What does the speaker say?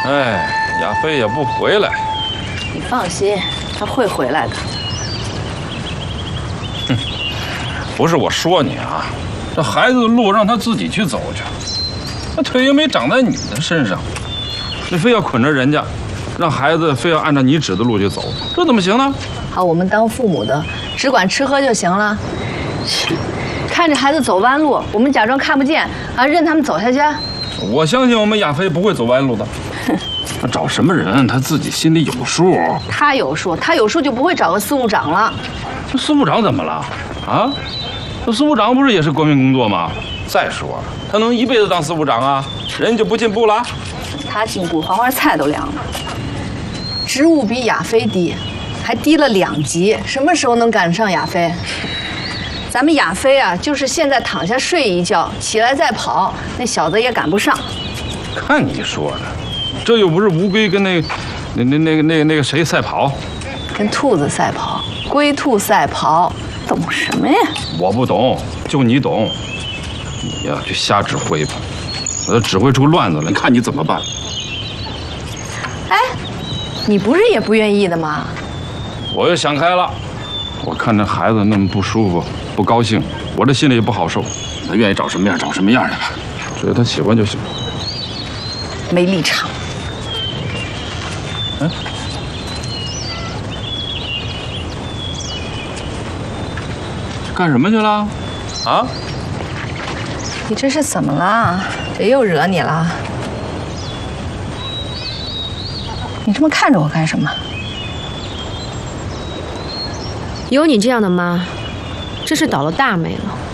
哎，亚飞也不回来。 你放心，他会回来的。 哼，不是我说你啊，这孩子的路让他自己去走去，那腿又没长在你的身上，你非要捆着人家，让孩子非要按照你指的路去走，这怎么行呢？ 好，我们当父母的只管吃喝就行了。看着孩子走弯路，我们假装看不见啊，任他们走下去。 我相信我们亚飞不会走弯路的。他找什么人，他自己心里有数。 他有数，他有数就不会找个司务长了。 这司务长怎么了？啊？这司务长不是也是国民工作吗？再说了，他能一辈子当司务长啊？人就不进步了？ 他进步，黄花菜都凉了。职务比亚飞低，还低了2级，什么时候能赶上亚飞？咱们亚飞啊，就是现在躺下睡一觉，起来再跑，那小子也赶不上。 看你说的，这又不是乌龟跟那个谁赛跑， 跟兔子赛跑，龟兔赛跑，懂什么呀？ 我不懂，就你懂。你呀，就瞎指挥吧，我指挥出乱子了，你看你怎么办？ 哎，你不是也不愿意的吗？ 我又想开了，我看这孩子那么不舒服、不高兴，我这心里也不好受。他愿意找什么样找什么样的吧，只要他喜欢就行。 没立场。 嗯。干什么去了？啊？ 你这是怎么了？谁又惹你了？你这么看着我干什么？ 有你这样的妈，真是倒了大霉了。